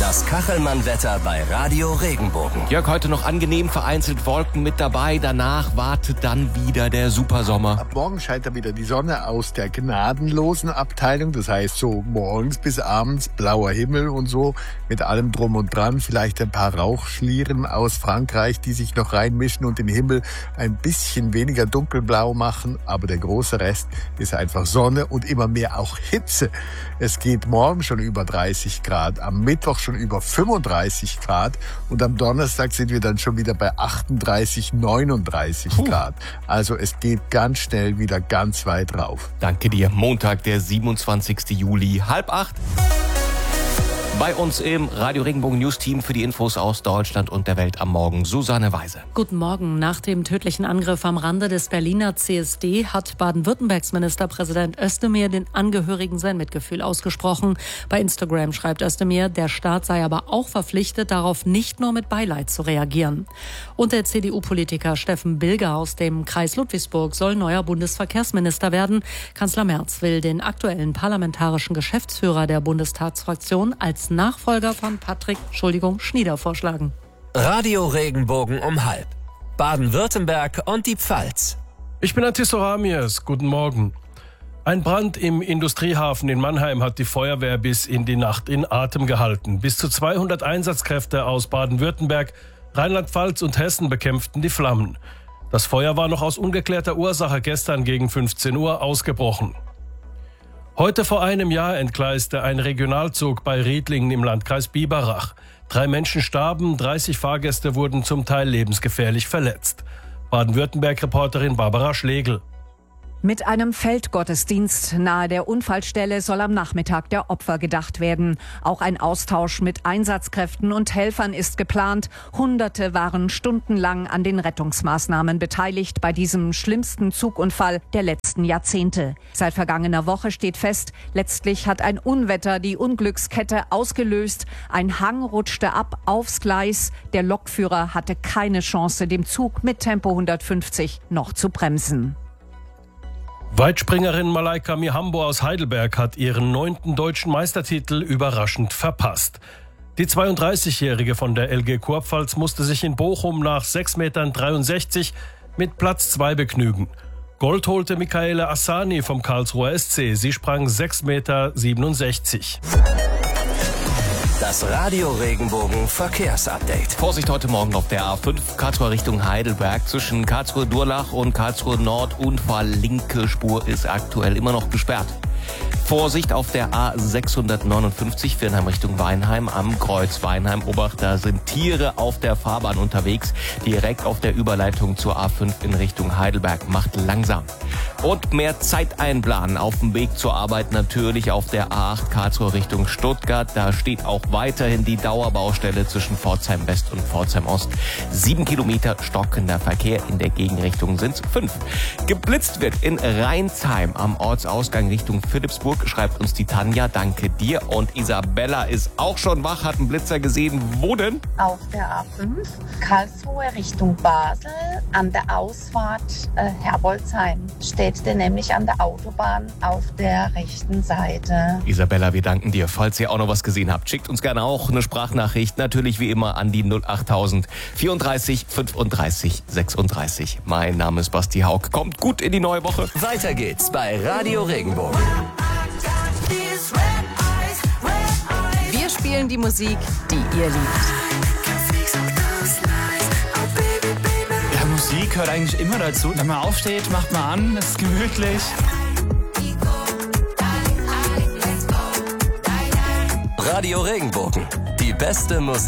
Das Kachelmann-Wetter bei Radio Regenbogen. Jörg, heute noch angenehm, vereinzelt Wolken mit dabei. Danach wartet dann wieder der Supersommer. Ab morgen scheint da wieder die Sonne aus der gnadenlosen Abteilung. Das heißt, so morgens bis abends blauer Himmel und so mit allem drum und dran. Vielleicht ein paar Rauchschlieren aus Frankreich, die sich noch reinmischen und den Himmel ein bisschen weniger dunkelblau machen. Aber der große Rest ist einfach Sonne und immer mehr auch Hitze. Es geht morgen schon über 30 Grad, am Mittwoch schon über 35 Grad und am Donnerstag sind wir dann schon wieder bei 38, 39 Grad. Also es geht ganz schnell wieder ganz weit rauf. Danke dir. Montag, der 27. Juli, 7:30. Bei uns im Radio Regenbogen News Team für die Infos aus Deutschland und der Welt am Morgen Susanne Weise. Guten Morgen. Nach dem tödlichen Angriff am Rande des Berliner CSD hat Baden-Württembergs Ministerpräsident Özdemir den Angehörigen sein Mitgefühl ausgesprochen. Bei Instagram schreibt Özdemir, der Staat sei aber auch verpflichtet, darauf nicht nur mit Beileid zu reagieren. Und der CDU-Politiker Steffen Bilger aus dem Kreis Ludwigsburg soll neuer Bundesverkehrsminister werden. Kanzler Merz will den aktuellen parlamentarischen Geschäftsführer der Bundestagsfraktion als Nachfolger von Patrick Schnieder vorschlagen. Radio Regenbogen um 7:30. Baden-Württemberg und die Pfalz. Ich bin Antisto Ramirez. Guten Morgen. Ein Brand im Industriehafen in Mannheim hat die Feuerwehr bis in die Nacht in Atem gehalten. Bis zu 200 Einsatzkräfte aus Baden-Württemberg, Rheinland-Pfalz und Hessen bekämpften die Flammen. Das Feuer war noch aus ungeklärter Ursache gestern gegen 15 Uhr ausgebrochen. Heute vor einem Jahr entgleiste ein Regionalzug bei Riedlingen im Landkreis Biberach. 3 Menschen starben, 30 Fahrgäste wurden zum Teil lebensgefährlich verletzt. Baden-Württemberg-Reporterin Barbara Schlegel. Mit einem Feldgottesdienst nahe der Unfallstelle soll am Nachmittag der Opfer gedacht werden. Auch ein Austausch mit Einsatzkräften und Helfern ist geplant. Hunderte waren stundenlang an den Rettungsmaßnahmen beteiligt bei diesem schlimmsten Zugunfall der letzten Jahrzehnte. Seit vergangener Woche steht fest, letztlich hat ein Unwetter die Unglückskette ausgelöst. Ein Hang rutschte ab aufs Gleis. Der Lokführer hatte keine Chance, dem Zug mit Tempo 150 noch zu bremsen. Weitspringerin Malaika Mihambo aus Heidelberg hat ihren 9. deutschen Meistertitel überraschend verpasst. Die 32-Jährige von der LG Kurpfalz musste sich in Bochum nach 6,63 Metern mit Platz 2 begnügen. Gold holte Michaela Assani vom Karlsruher SC. Sie sprang 6,67 Meter. Das Radio Regenbogen Verkehrsupdate. Vorsicht heute Morgen auf der A5 Karlsruhe Richtung Heidelberg. Zwischen Karlsruhe-Durlach und Karlsruhe Nord Unfall. Linke Spur ist aktuell immer noch gesperrt. Vorsicht auf der A659 Viernheim Richtung Weinheim am Kreuz Weinheim-Obacht. Da sind Tiere auf der Fahrbahn unterwegs. Direkt auf der Überleitung zur A5 in Richtung Heidelberg. Macht langsam. Und mehr Zeit einplanen auf dem Weg zur Arbeit natürlich auf der A8 Karlsruhe Richtung Stuttgart. Da steht auch weiterhin die Dauerbaustelle zwischen Pforzheim West und Pforzheim Ost. 7 Kilometer stockender Verkehr, in der Gegenrichtung sind es 5. Geblitzt wird in Rheinsheim am Ortsausgang Richtung Philippsburg, schreibt uns die Tanja. Danke dir. Und Isabella ist auch schon wach, hat einen Blitzer gesehen. Wo denn? Auf der A5 Karlsruhe Richtung Basel an der Ausfahrt Herbolzheim steht der nämlich an der Autobahn auf der rechten Seite. Isabella, wir danken dir. Falls ihr auch noch was gesehen habt, schickt uns gerne auch eine Sprachnachricht. Natürlich wie immer an die 08000 34 35 36. Mein Name ist Basti Haug. Kommt gut in die neue Woche. Weiter geht's bei Radio Regenbogen. Wir spielen die Musik, die ihr liebt. Ja, Musik hört eigentlich immer dazu. Wenn man aufsteht, macht man an, es ist gemütlich. Radio Regenbogen, die beste Musik.